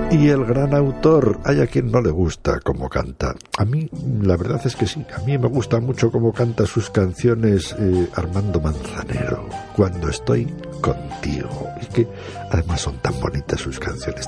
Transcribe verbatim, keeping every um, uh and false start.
Y el gran autor, hay a quien no le gusta cómo canta. A mí, la verdad es que sí, a mí me gusta mucho cómo canta sus canciones eh, Armando Manzanero, Cuando estoy contigo. Y que además son tan bonitas sus canciones.